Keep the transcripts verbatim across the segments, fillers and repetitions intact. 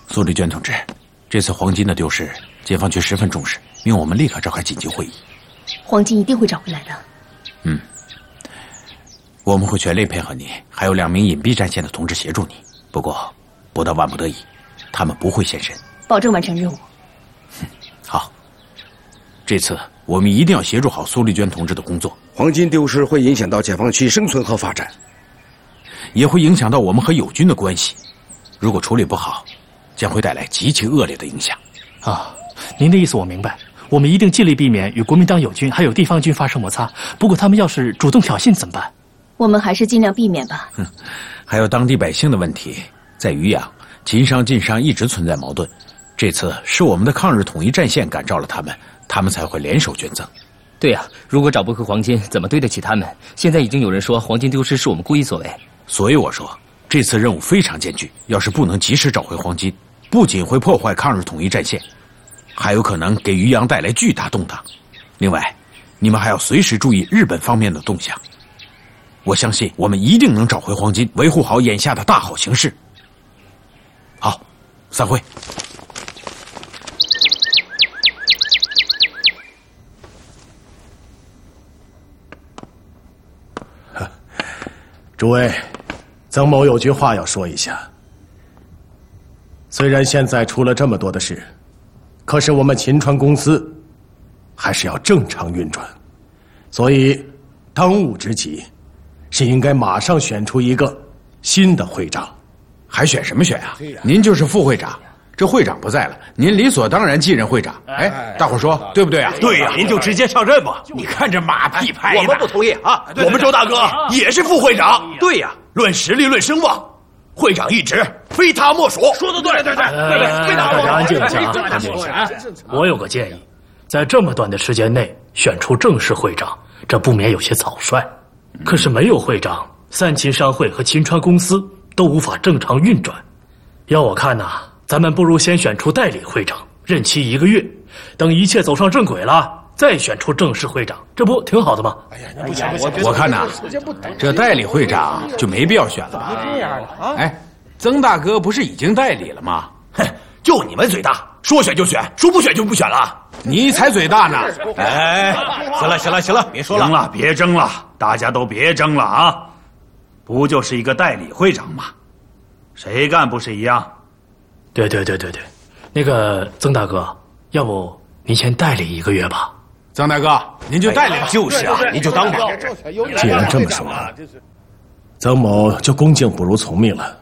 苏丽娟同志，这次黄金的丢失，解放区十分重视，命我们立刻召开紧急会议。 黄金一定会找回来的。 嗯，我们会全力配合你，还有两名隐蔽战线的同志协助你。不过，不到万不得已，他们不会现身。 保证完成任务。 好，这次我们一定要协助好苏丽娟同志的工作。 黄金丢失会影响到解放区生存和发展， 也会影响到我们和友军的关系。如果处理不好，将会带来极其恶劣的影响。 啊，您的意思我明白。我们一定尽力避免与国民党友军还有地方军发生摩擦。不过他们要是主动挑衅怎么办？ 我们还是尽量避免吧。 哼，还有当地百姓的问题，在渔阳，秦商晋商一直存在矛盾。这次是我们的抗日统一战线感召了他们，他们才会联手捐赠。 对呀、啊，如果找不回黄金，怎么对得起他们？现在已经有人说黄金丢失是我们故意所为， 所以我说这次任务非常艰巨，要是不能及时找回黄金，不仅会破坏抗日统一战线，还有可能给渔阳带来巨大动荡。另外，你们还要随时注意日本方面的动向。我相信我们一定能找回黄金，维护好眼下的大好形势。好，散会。 诸位，曾某有句话要说一下。虽然现在出了这么多的事，可是我们秦川公司还是要正常运转，所以当务之急是应该马上选出一个新的会长。 还选什么选啊？您就是副会长，这会长不在了，您理所当然继任会长。哎，大伙说对不对啊？ 对呀，您就直接上任吧。你看这马屁拍的， 我们不同意啊！ 我们周大哥也是副会长。对呀，论实力，论声望，会长一职非他莫属。 说的对，对对对对，非他莫属。大家安静一下，安静一下。我有个建议，在这么短的时间内选出正式会长，这不免有些草率。可是没有会长，三秦商会和秦川公司都无法正常运转。要我看呐、啊，咱们不如先选出代理会长，任期一个月，等一切走上正轨了，再选出正式会长，这不挺好的吗？ 哎呀，不行，我我看呐，这代理会长就没必要选了吧？ 这样的啊？ 哎，曾大哥不是已经代理了吗？ 哼，就你们嘴大，说选就选，说不选就不选了。 你才嘴大呢！ 哎，行了行了行了，别说了， 行了，别争了，大家都别争了啊！不就是一个代理会长吗？谁干不是一样？ 对对对对对，那个曾大哥，要不您先代理一个月吧？ 曾大哥，您就代理吧。 就是啊，您就当吧。 既然这么说，曾某就恭敬不如从命了。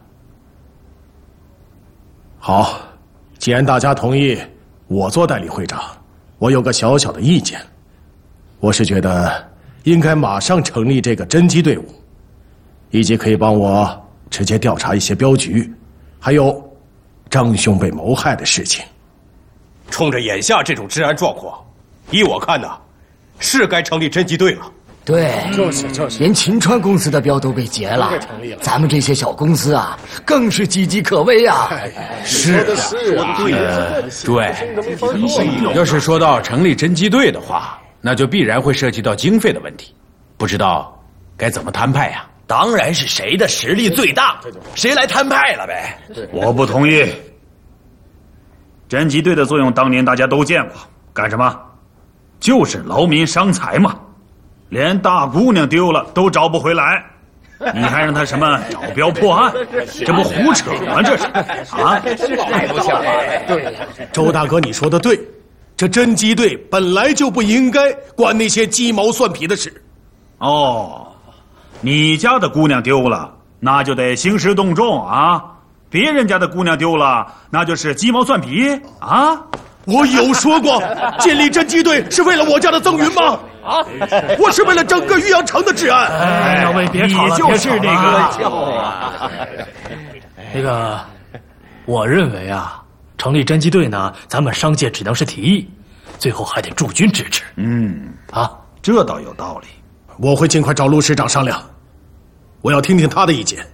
好，既然大家同意我做代理会长，我有个小小的意见，我是觉得应该马上成立这个侦缉队伍，以及可以帮我直接调查一些镖局，还有张兄被谋害的事情。 冲着眼下这种治安状况，依我看呐，是该成立侦缉队了。 对，就是就是，连秦川公司的镖都被劫了，咱们这些小公司啊，更是岌岌可危啊！ 是啊，是啊，呃，对。要是说到成立侦缉队的话，那就必然会涉及到经费的问题，不知道该怎么摊派呀？ 当然是谁的实力最大，谁来摊派了呗。 我不同意。侦缉队的作用当年大家都见过，干什么？就是劳民伤财嘛。连大姑娘丢了都找不回来，你还让他什么找镖破案？这不胡扯吗？这是啊！ 对，周大哥，你说的对，这侦缉队本来就不应该管那些鸡毛蒜皮的事。 哦，你家的姑娘丢了，那就得兴师动众啊；别人家的姑娘丢了，那就是鸡毛蒜皮啊。 我有说过建立侦缉队是为了我家的曾云吗？啊，我是为了整个渔阳城的治安。 哎，两位别吵了， 你就是那个叫啊。那个，我认为啊，成立侦缉队呢，咱们商界只能是提议，最后还得驻军支持。 嗯， 啊， 这倒有道理。 我会尽快找陆师长商量，我要听听他的意见。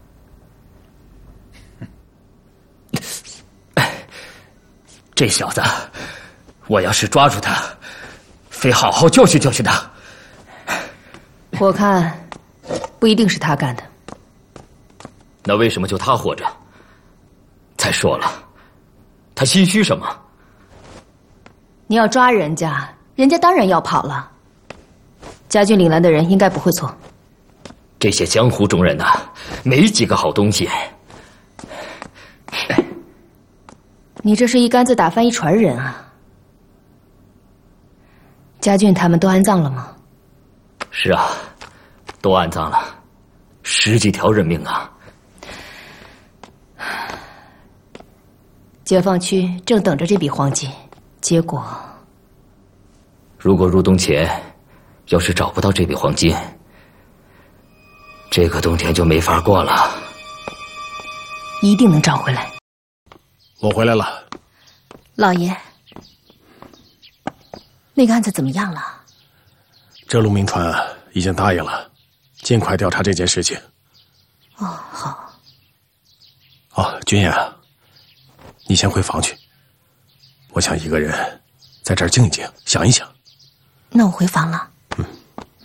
这小子，我要是抓住他，非好好教训教训他。 我看，不一定是他干的。 那为什么就他活着？再说了， 他心虚什么？ 你要抓人家，人家当然要跑了。家俊领来的人应该不会错。 这些江湖中人呐、啊，没几个好东西。 你这是一竿子打翻一船人啊！家俊他们都安葬了吗？ 是啊，都安葬了，十几条人命啊！ 解放区正等着这笔黄金，结果…… 如果入冬前要是找不到这笔黄金，这个冬天就没法过了。 一定能找回来。 我回来了， 老爷，那个案子怎么样了？ 这陆明川啊，已经答应了，尽快调查这件事情。 哦，好。 哦，君言啊，你先回房去，我想一个人在这儿静一静，想一想。 那我回房了。